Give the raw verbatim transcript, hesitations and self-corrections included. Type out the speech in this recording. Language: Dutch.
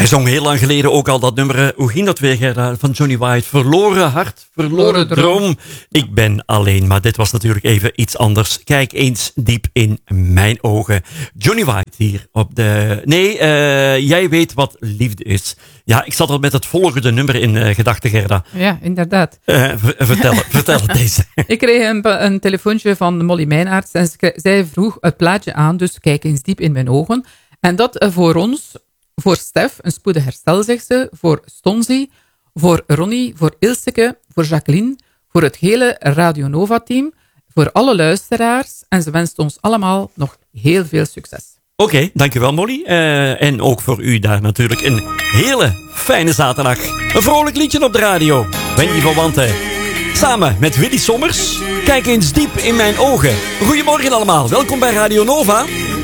zong heel lang geleden ook al dat nummer. Hoe ging dat weer, Gerda? Van Johnny White. Verloren hart, verloren droom. droom. Ik ben alleen, maar dit was natuurlijk even iets anders. Kijk eens diep in mijn ogen. Johnny White hier op de... Nee, uh, jij weet wat liefde is. Ja, ik zat al met het volgende nummer in uh, gedachten, Gerda. Ja, inderdaad. Uh, v- vertel, vertel deze. Ik kreeg een, een telefoontje van Molly Mijnaerts en zij vroeg het plaatje aan, dus kijk eens diep in mijn ogen. En dat uh, voor ons, voor Stef, een spoedig herstel, zegt ze, voor Stonzi, voor Ronnie, voor Ilseke, voor Jacqueline, voor het hele Radio Nova-team, voor alle luisteraars. En ze wenst ons allemaal nog heel veel succes. Oké, okay, dankjewel Molly. Uh, en ook voor u daar natuurlijk een hele fijne zaterdag. Een vrolijk liedje op de radio. Wendy van Wanten. Samen met Willy Sommers. Kijk eens diep in mijn ogen. Goedemorgen allemaal. Welkom bij Radio Nova.